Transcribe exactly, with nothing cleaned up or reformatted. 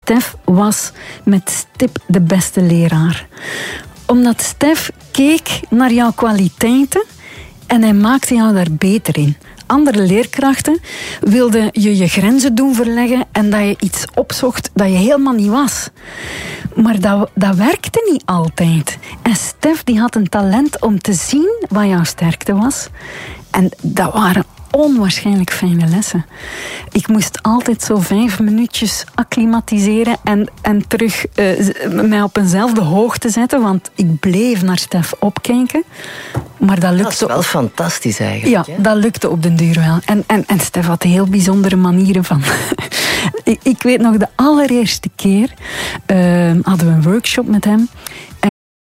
Stef was met stip de beste leraar. Omdat Stef keek naar jouw kwaliteiten en hij maakte jou daar beter in. Andere leerkrachten wilden je je grenzen doen verleggen en dat je iets opzocht dat je helemaal niet was. Maar dat, dat werkte niet altijd. En Stef die had een talent om te zien wat jouw sterkte was. En dat waren onwaarschijnlijk fijne lessen. Ik moest altijd zo vijf minuutjes acclimatiseren en, en terug uh, mij op eenzelfde hoogte zetten, want ik bleef naar Stef opkijken. Maar dat lukte. Dat is wel fantastisch eigenlijk. Ja, hè? dat lukte op den duur wel. En, en, en Stef had heel bijzondere manieren van. ik, ik weet nog, de allereerste keer uh, hadden we een workshop met hem.